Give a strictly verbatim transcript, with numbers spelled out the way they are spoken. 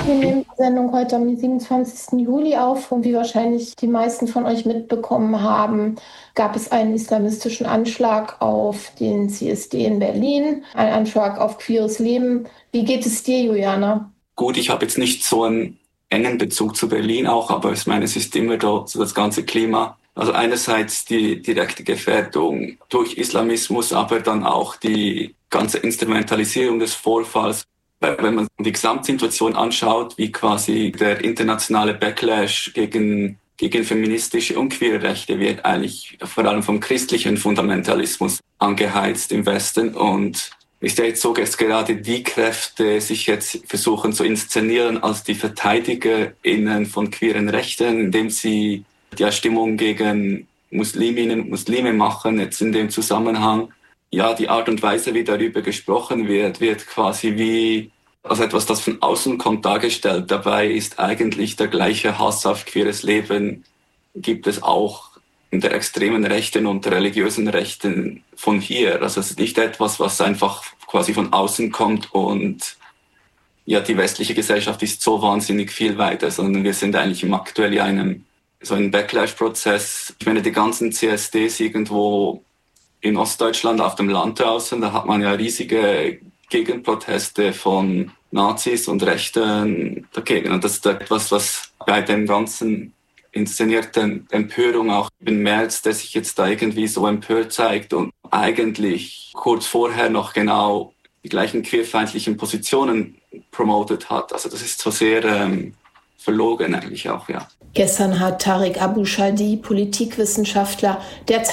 Wir nehmen die Sendung heute am siebenundzwanzigsten Juli auf und wie wahrscheinlich die meisten von euch mitbekommen haben, gab es einen islamistischen Anschlag auf den C S D in Berlin, ein Anschlag auf queeres Leben. Wie geht es dir, Juliana? Gut, ich habe jetzt nicht so einen engen Bezug zu Berlin auch, aber ich meine, es ist immer dort so das ganze Klima. Also einerseits die direkte Gefährdung durch Islamismus, aber dann auch die ganze Instrumentalisierung des Vorfalls. Wenn man die Gesamtsituation anschaut, wie quasi der internationale Backlash gegen, gegen feministische und queere Rechte wird eigentlich vor allem vom christlichen Fundamentalismus angeheizt im Westen. Und ist ja jetzt so, dass gerade die Kräfte sich jetzt versuchen zu inszenieren als die VerteidigerInnen von queeren Rechten, indem sie die Stimmung gegen Musliminnen und Muslime machen, jetzt in dem Zusammenhang. Ja, die Art und Weise, wie darüber gesprochen wird, wird quasi wie als etwas, das von außen kommt, dargestellt. Dabei ist eigentlich der gleiche Hass auf queeres Leben, gibt es auch in der extremen Rechten und religiösen Rechten von hier. Also es ist nicht etwas, was einfach quasi von außen kommt und ja, die westliche Gesellschaft ist so wahnsinnig viel weiter, sondern wir sind eigentlich im aktuell in einem so einem Backlash-Prozess. Ich meine, die ganzen C S Ds irgendwo in Ostdeutschland auf dem Land draußen, da hat man ja riesige Gegenproteste von Nazis und Rechten dagegen. Und das ist etwas, was bei den ganzen inszenierten Empörung auch im März, der sich jetzt da irgendwie so empört zeigt und eigentlich kurz vorher noch genau die gleichen queerfeindlichen Positionen promotet hat. Also das ist so sehr ähm, verlogen eigentlich auch, ja. Gestern hat Tarek Abu Shadi, Politikwissenschaftler der